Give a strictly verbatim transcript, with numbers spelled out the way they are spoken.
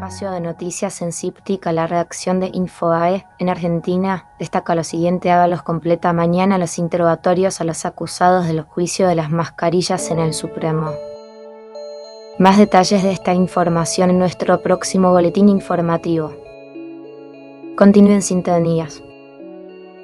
espacio de noticias en Cíptica, la redacción de Infobae en Argentina destaca lo siguiente: Ábalos completa mañana los interrogatorios a los acusados del juicio de las mascarillas en el Supremo. Más detalles de esta información en nuestro próximo boletín informativo. Continúen sintonías.